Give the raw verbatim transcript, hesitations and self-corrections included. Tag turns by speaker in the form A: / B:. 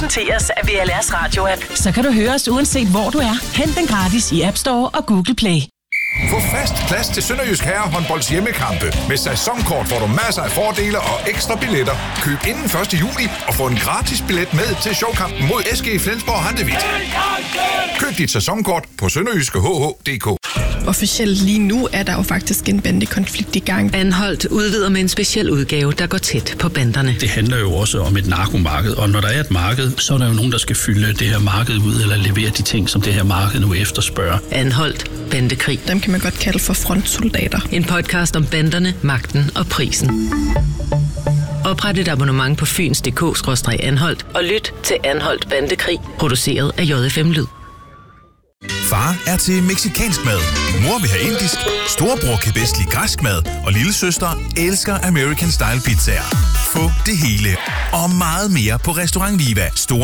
A: præsenteres af V L R's radio-app.
B: Så kan du høre os uanset hvor du er. Hent den gratis i App Store og Google Play.
C: Få fast plads til Sønderjysk Herrehåndbolds hjemmekampe. Med sæsonkort får du masser af fordele og ekstra billetter. Køb inden første juli og få en gratis billet med til showkampen mod S G Flensborg Handewitt. Køb dit sæsonkort på sønderjyske h h punktum d k.
D: Officielt lige nu er der jo faktisk en bandekonflikt i gang.
A: Anholdt udvider med en speciel udgave, der går tæt på banderne.
E: Det handler jo også om et narkomarked, og når der er et marked, så er der jo nogen, der skal fylde det her marked ud, eller levere de ting, som det her marked nu efterspørger.
A: Anholdt bandekrig.
D: Dem kan man godt kalde for frontsoldater.
A: En podcast om banderne, magten og prisen. Opret et abonnement på fyns punktum d k skråstreg anholdt og lyt til Anholdt Bandekrig, produceret af J F M Lyd.
F: Far er til mexicansk mad, mor vil have indisk, storebror kan bedst lide græsk mad, og lillesøster elsker American Style pizzaer. Få det hele og meget mere på Restaurant Viva. Store